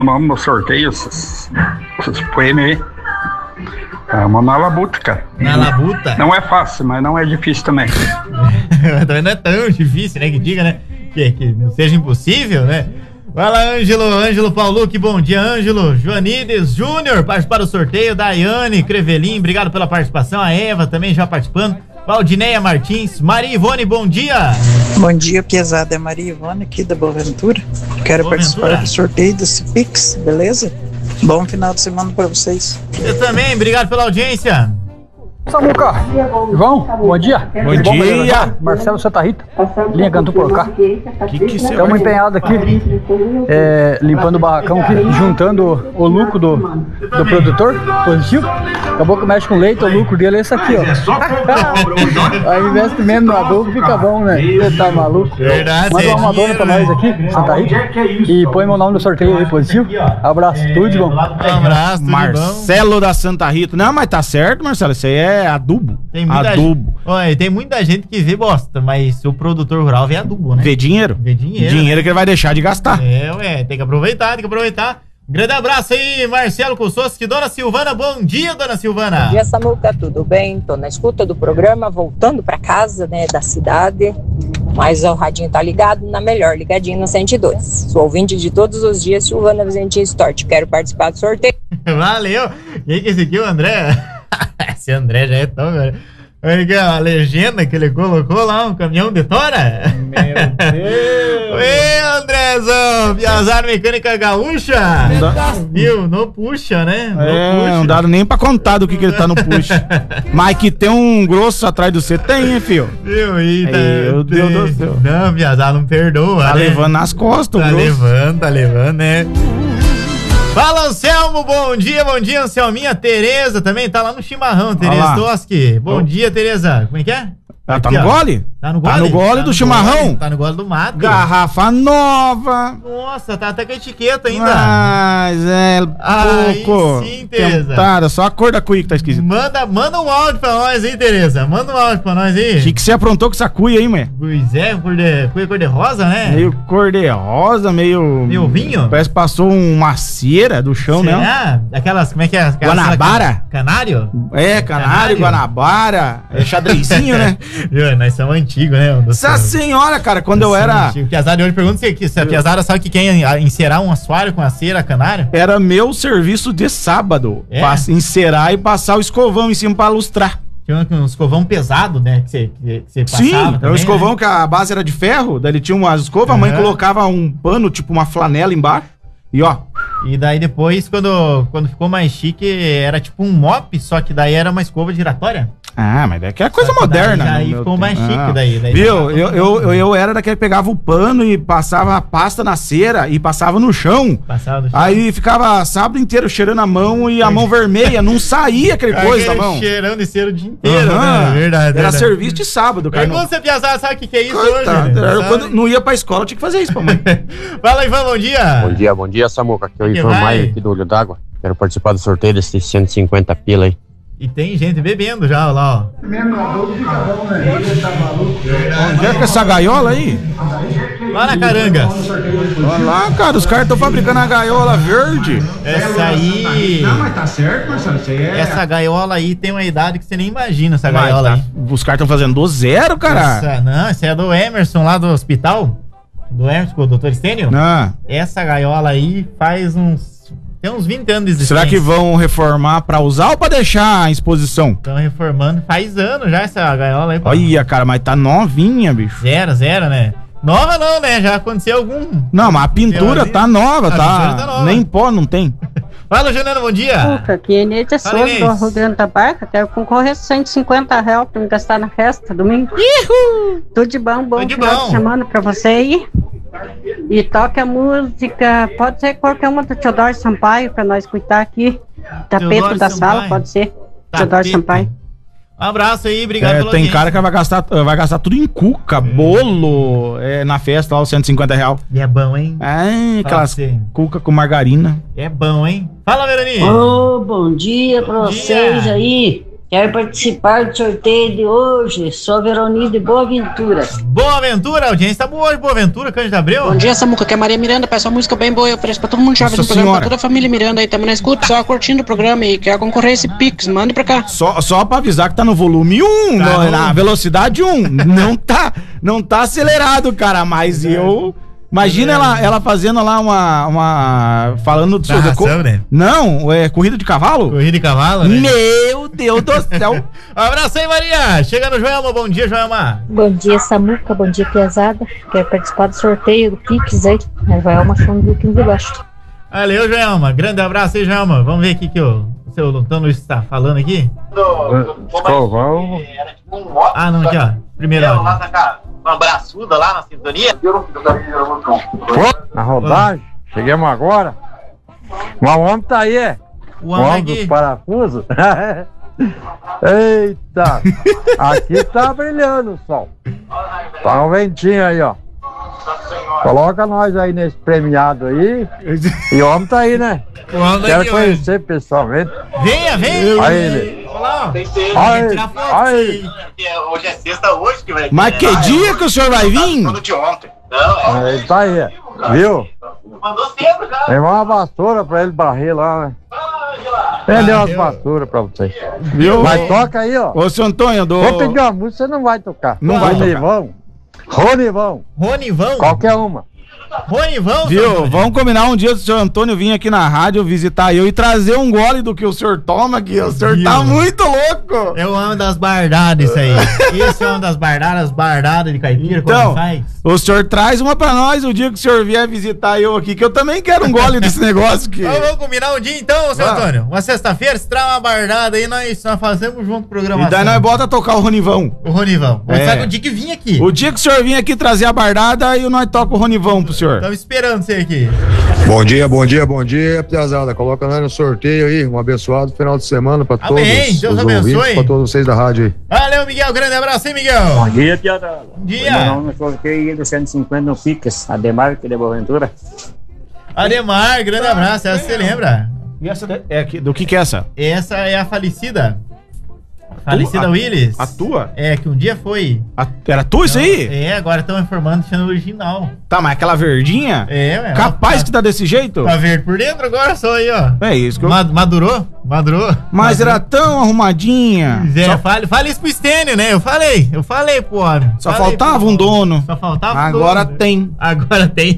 nome no sorteio, esses prêmios aí. Vamos na labuta, cara. Na labuta? Não é fácil, mas não é difícil também. Também não é tão difícil, né? Que diga, né? Que não seja impossível, né? Vai lá, Ângelo Paulo, que bom dia, Ângelo. Joanides Júnior, participar do sorteio. Daiane Crevelim, obrigado pela participação. A Eva também já participando. Valdineia Martins, Maria Ivone, bom dia. Bom dia, piazada. É Maria Ivone aqui da Boa Ventura. Quero participar do sorteio desse Pix, beleza? Bom final de semana pra vocês. Eu também, obrigado pela audiência. Samuca, João, bom dia. Bom dia. Marcelo Santa Rita, linha Cantu por cá. Estamos empenhados aqui, limpando o barracão aqui, juntando o lucro do produtor, positivo. Acabou que mexe com leite, o lucro dele é esse aqui, ó. Aí investimento no adubo fica bom, né? Você tá maluco? Verdade. Manda uma dona pra nós aqui, Santa Rita. E põe meu nome no sorteio aí, positivo. Abraço, tudo de bom. Um abraço, tudo Marcelo da Santa Rita. Não, mas tá certo, Marcelo, isso aí é adubo. Tem muita gente que vê bosta, mas o produtor rural vê adubo, né? Vê dinheiro. Dinheiro que ele vai deixar de gastar. Tem que aproveitar, Grande abraço aí, Marcelo Kussowski. Dona Silvana, bom dia, dona Silvana. Bom dia, Samuca, tudo bem? Tô na escuta do programa, voltando pra casa, né, da cidade. Mas o radinho tá ligado, na melhor, ligadinho na 102. Sou ouvinte de todos os dias, Silvana Vizentinho Stort. Quero participar do sorteio. Valeu. E aí, que esse aqui é o André? Esse André já é tão... Olha a legenda que ele colocou lá, um caminhão de tora. Meu Deus. Ê, Andrézão, Piazar Mecânica Gaúcha. Viu? Não puxa, né? Não dá nem pra contar do que ele tá no puxa. Mas que tem um grosso atrás do você, tem, hein, filho? Viu? Meu Deus do céu. Não, Piazar, não perdoa, Tá né? levando nas costas o grosso. Tá levando, né? Fala, Anselmo, bom dia, Anselminha. Tereza também tá lá no chimarrão, Tereza Toski. Bom dia, Tereza. Como é que é? Tá no gole? Tá no gole? Tá no gole do chimarrão? Tá no gole do mato. Garrafa nova. Nossa, tá até com a etiqueta ainda. Mas pouco. Sim, Tereza. Tentada, só a cor da cuia que tá esquisita. Manda um áudio pra nós aí, Tereza. Manda um áudio pra nós aí. Achei que você aprontou com essa cuia aí, mãe. Pois é, cor de rosa, né? Meio cor de rosa, meio vinho. Parece que passou uma cera do chão, né? Aquelas, como é que é? Guanabara? Canário? Canário, Guanabara. É xadrezinho, né? Nós somos antigos, né? Nossa senhora, cara, quando eu era... O Piazada hoje pergunta se a Piazada sabe que quem encerar um assoalho com a cera canário? Era meu serviço de sábado. Encerar e passar o escovão em cima pra lustrar. Tinha um escovão pesado, né? Que você passava. Sim, também, era um escovão, né? Que a base era de ferro, daí ele tinha umas escovas, a mãe colocava um pano, tipo uma flanela embaixo, e ó... E daí depois, quando ficou mais chique, era tipo um mop, só que daí era uma escova giratória. Ah, mas é que é coisa moderna. Aí ficou mais chique daí. Viu? Eu era daquele que pegava o pano e passava a pasta na cera e passava no chão. Aí ficava sábado inteiro cheirando a mão e a mão vermelha, não saía aquele coisa da mão. Cheirando de cera o dia inteiro, né? Verdade. Era serviço de sábado, cara. Pergunta se a Piazada sabe o que é isso hoje. Quando não ia pra escola, eu tinha que fazer isso pra mãe. Fala, Ivan, bom dia. Bom dia, Samuca. Aqui é o Ivan Maia, aqui do Olho d'Água. Quero participar do sorteio desses 150 pila aí. E tem gente bebendo já, lá, ó. Onde é que é essa gaiola aí? Lá na Caranga. Olha lá, cara, os caras estão fabricando a gaiola verde. Essa aí... Não, mas tá certo, Marcelo, isso aí é... Essa gaiola aí tem uma idade que você nem imagina, essa gaiola aí. Os caras estão fazendo do zero, cara. Essa é do Emerson, lá do hospital. Do Emerson, com o Dr. Estênio. Essa gaiola aí faz tem uns 20 anos de existência. Será que vão reformar pra usar ou pra deixar a exposição? Estão reformando. Faz anos já essa gaiola aí. Olha, cara, mas tá novinha, bicho. Zero, né? Nova não, né? Já aconteceu algum... Não, mas a pintura tá nova, tá? Nem pó não tem. Fala, Juliana, bom dia. Aqui é Inês Souza, do Rio Grande da Barca. Quero concorrer a R$150 pra me gastar na festa, domingo. Tudo de bom, final de semana pra você aí. E toca a música, pode ser qualquer uma do Teodoro Sampaio pra nós escutar aqui. Tapete da sala, pode ser. Teodoro Sampaio. Um abraço aí, obrigado pela Tem cara que vai gastar tudo em cuca, bolo, na festa lá, os R$150. E é bom, hein? Aquelas cuca com margarina. É bom, hein? Fala, Verani. Bom dia pra vocês aí. Quero participar do sorteio de hoje. Sou Veronice de Boa Ventura. Boa Ventura, a audiência tá boa hoje, Boa Ventura, Cândido Abreu. Bom dia, Samuca, que é Maria Miranda, peça uma música bem boa, eu ofereço pra todo mundo chave no programa, pra toda a família Miranda aí, tamo na escuta, só curtindo o programa e quer concorrer esse Pix, manda pra cá. Só pra avisar que tá no volume 1, na velocidade 1, não tá acelerado, cara, mas eu... Imagina ela fazendo lá uma falando sobre... né? Não, é corrida de cavalo? Corrida de cavalo, né? Meu Deus do céu. Um abraço aí, Maria. Chega no Joelma. Bom dia, Joelma. Bom dia, Samuca. Bom dia, Piazada. Quero participar do sorteio do Pix aí. Joelma Chão do Quinto de Baixo. Valeu, Joelma. Grande abraço aí, Joelma. Vamos ver o que o seu Lutano está falando aqui. Escovão. Ah, não, aqui, ó. Primeiro áudio. Uma abraçuda lá na sintonia. Na rodagem, chegamos agora. Mas o homem tá aí, O homem dos parafusos. Eita, aqui tá brilhando o sol. Tá um ventinho aí, ó. Coloca nós aí nesse premiado aí. E o homem tá aí, né? Quero conhecer pessoalmente. Venha. Aí ele. Olá. Aí. Hoje é sexta, hoje que vai. Mas que dia que o senhor vai vir? De ontem. Não, Ele tá aí, viu? mandou cedo já. Tem uma vassoura pra ele barrer lá, né? Vendeu umas vassouras pra vocês. Viu? Mas toca aí, ó. Ô, seu Antônio, Vou pedir uma música, você não vai tocar. Não vai tocar. Ronivão. Qualquer uma. Ronivão, viu? Vamos combinar um dia do senhor Antônio vir aqui na rádio visitar eu e trazer um gole do que o senhor toma aqui. O senhor tá muito louco. É o homem das bardadas isso aí. Esse é o homem das bardadas de caipira. Então, o senhor traz uma pra nós o dia que o senhor vier visitar eu aqui, que eu também quero um gole desse negócio aqui. Então vamos combinar um dia então, seu Antônio. Uma sexta-feira, se traz uma bardada aí, nós fazemos junto o programa. E daí nós bota a tocar o Ronivão. O Ronivão. Sabe o dia que vir aqui. O dia que o senhor vir aqui trazer a bardada, aí nós toca o Ronivão pro senhor. Estamos esperando você aqui. Bom dia, Piazada. Coloca nós no sorteio aí. Um abençoado final de semana pra todos. Amém. Deus abençoe. Ouvintes, pra todos vocês da rádio aí. Valeu, Miguel. Grande abraço, hein, Miguel? Bom dia, Piazada. Bom dia. No sorteio do 150 no Pix, Ademar, que é de Boa Ventura. Ademar, grande abraço. Essa você lembra? E essa do que é essa? Essa é a falecida. Falecida Willis. A tua? É, que um dia foi. Era tua isso aí? É, agora estão informando que é original. Tá, mas aquela verdinha? É, capaz que tá desse jeito? Tá verde por dentro agora, só aí, ó. É isso que eu... Madurou? Mas era tão arrumadinha. É, fale isso pro Stênio, né? Eu falei pro homem. Só faltava um dono. Só faltava um Agora dono. tem. Agora tem.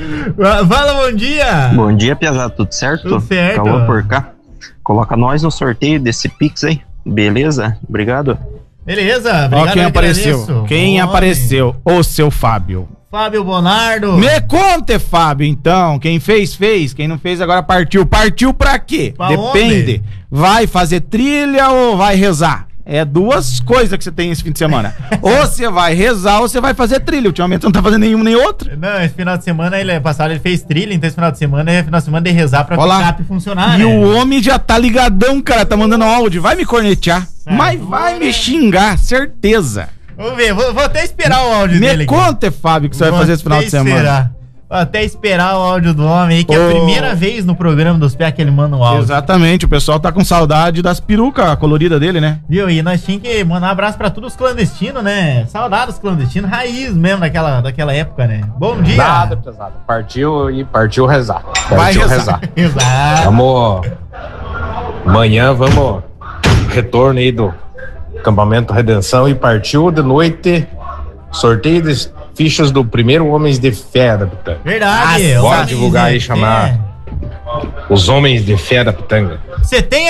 Fala, bom dia. Bom dia, Piazada, tudo certo? Tudo certo. Calma por cá. Coloca nós no sorteio desse Pix aí. Beleza? Obrigado. Beleza, obrigado. Ó, quem apareceu? Quem apareceu? O seu Fábio. Fábio Bonardo. Me conte, Fábio, então. Quem fez, fez. Quem não fez, agora partiu. Partiu pra quê? Pra Depende. onde? Vai fazer trilha ou vai rezar? É duas coisas que você tem esse fim de semana. Ou você vai rezar ou você vai fazer trilha. Ultimamente você não tá fazendo nenhum nem outro. Não, esse final de semana, passado ele fez trilha, então esse final de semana é final de semana de rezar pra picape funcionar, E né? o homem já tá ligadão, cara, tá mandando áudio. Vai me cornetear, mas vai me xingar, certeza. Vamos ver, vou até esperar o áudio dele. Me conte, Fábio, que você vai fazer esse final de semana. Vou até esperar o áudio do homem aí, que é a primeira vez no programa dos PEC que ele manda um áudio. Exatamente, o pessoal tá com saudade das perucas coloridas dele, né? Viu? E nós tínhamos que mandar um abraço pra todos os clandestinos, né? Saudade dos clandestinos, raiz mesmo daquela época, né? Bom dia! Nada, pesado. Partiu rezar. Vai rezar. Vamos. Amanhã vamos. Retorno aí do Acampamento Redenção e partiu de noite. Sorteio de fichas do primeiro Homens de Fé da Pitanga. Verdade. Bora divulgar aí, chamar os Homens de Fé da Pitanga. Você tem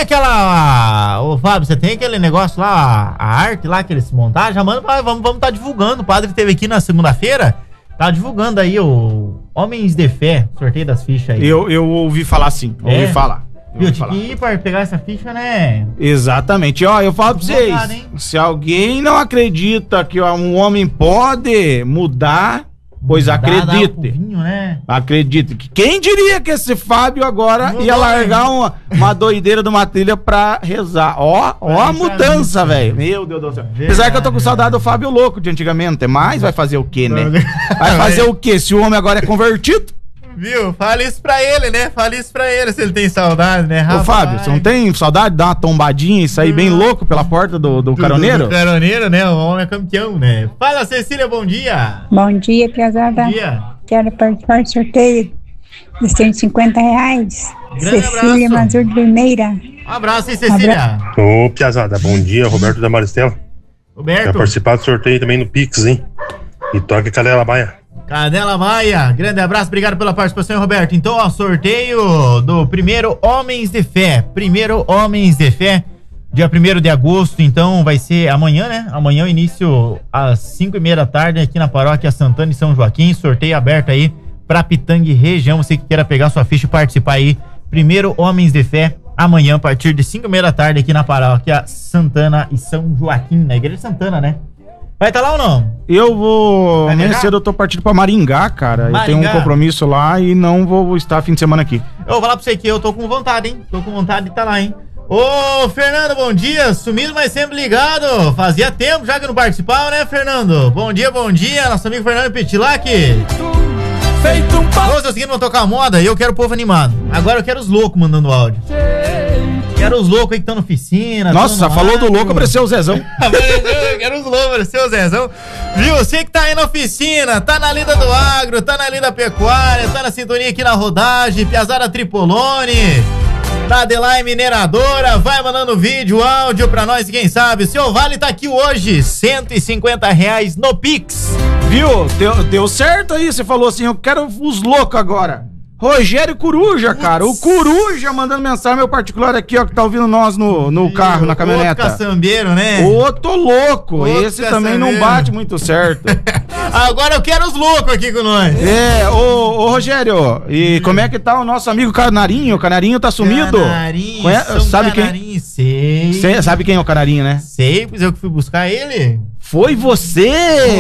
Ô Fábio, você tem aquele negócio lá, a arte lá que eles se montaram? Já manda pra vamos tá divulgando. O padre esteve aqui na segunda-feira, tá divulgando aí o Homens de Fé, sorteio das fichas aí. Eu ouvi falar assim, ouvi falar. Viu, tinha que ir pra pegar essa ficha, né? Exatamente. Ó, eu falo pra vocês, se alguém não acredita que um homem pode mudar, pois acredite. Né? Acredite. Quem diria que esse Fábio agora ia largar uma doideira de uma trilha pra rezar? Ó a mudança, velho. Meu Deus do céu. Apesar que eu tô com saudade do Fábio louco de antigamente, mas vai fazer o quê, né? Vai fazer o quê? Se o homem agora é convertido? Viu? Fala isso pra ele, né? Fala isso pra ele se ele tem saudade, né? Ô, Fábio, você não tem saudade de dar uma tombadinha e sair bem louco pela porta do caroneiro? Do caroneiro, né? O homem é campeão, né? Fala, Cecília, bom dia. Bom dia, piazada. Bom dia. Quero participar do sorteio dos R$150. Grande Cecília Mazur de Limeira. Um abraço aí, Cecília. Ô, piazada, bom dia. Roberto da Maristela. Roberto. Quero participar do sorteio também no Pix, hein? E toque Canela Maia. Canela Maia, grande abraço, obrigado pela participação, Roberto. Então, ó, sorteio do primeiro Homens de Fé. Primeiro Homens de Fé, dia 1º de agosto, então vai ser amanhã, né? Amanhã, início às 5:30 da tarde, aqui na Paróquia Santana e São Joaquim. Sorteio aberto aí pra Pitanga região. Você que queira pegar sua ficha e participar aí. Primeiro Homens de Fé, amanhã, a partir de 5:30 da tarde, aqui na Paróquia Santana e São Joaquim, na Igreja Santana, né? Vai estar lá ou não? Eu vou. Amanhã cedo eu tô partindo pra Maringá, cara. Eu tenho um compromisso lá e não vou estar fim de semana aqui. Eu vou falar pra você que eu tô com vontade, hein? Tô com vontade de estar lá, hein? Ô, Fernando, bom dia. Sumido, mas sempre ligado. Fazia tempo já que não participava, né, Fernando? Bom dia, nosso amigo Fernando Petilac. Feito um pau. Hoje é o seguinte, vamos tocar moda e eu quero o povo animado. Agora eu quero os loucos mandando áudio. Quero os loucos aí que estão na oficina. Nossa, falou do louco, apareceu o Zezão. Quero os loucos, apareceu o Zezão. Viu? Você que tá aí na oficina, tá na lida do agro, tá na lida pecuária, tá na sintonia aqui na rodagem, Piazada Tripolone, da Adelai Mineradora, vai mandando vídeo, áudio pra nós e quem sabe, o seu Vale tá aqui hoje, R$150 no Pix. Viu? Deu certo aí, você falou assim, eu quero os loucos agora. Rogério Coruja, cara. O Coruja mandando mensagem, meu particular aqui, ó, que tá ouvindo nós no carro, na caminhoneta. Outro caçambeiro, né? Ô, tô louco. Esse também não bate muito certo. Agora eu quero os loucos aqui com nós. Ô, Rogério, e como é que tá o nosso amigo Canarinho? O Canarinho tá sumido? Canarinho, sabe Canarinho, quem? Sei. Sabe quem é o Canarinho, né? Sei, pois eu que fui buscar ele. Foi você?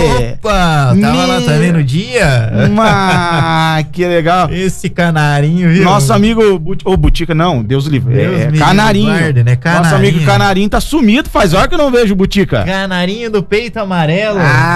Opa, tava lá também no dia. Que legal. Esse Canarinho, viu? Nosso amigo, Butica, não, Deus livre. Canarinho. Guarde, né? Canarinho. Nosso amigo Canarinho tá sumido, faz hora que eu não vejo o Butica. Canarinho do peito amarelo.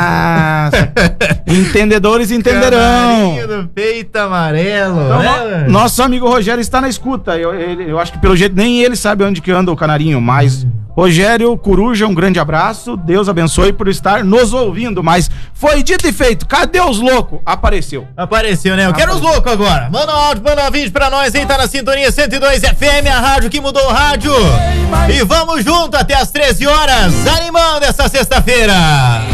Entendedores entenderão. Canarinho do peito amarelo. Então, nosso amigo Rogério está na escuta. Eu acho que pelo jeito nem ele sabe onde que anda o Canarinho, mas Rogério Coruja, um grande abraço, Deus abençoe por estar nos ouvindo, mas foi dito e feito, cadê os loucos? Apareceu, né? Eu quero os loucos agora. Manda um áudio, manda um vídeo pra nós, hein? Tá na sintonia 102 FM, a rádio que mudou o rádio. E vamos junto até as 13 horas, animando essa sexta-feira.